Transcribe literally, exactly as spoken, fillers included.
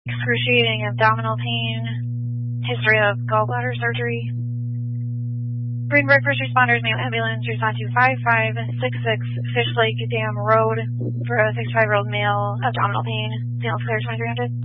excruciating abdominal pain, history of gallbladder surgery. Greenberg first responders, mail ambulance, respond to five five six six Fish Lake Dam Road for a sixty-five-year-old male, abdominal pain, male clear twenty-three hundred.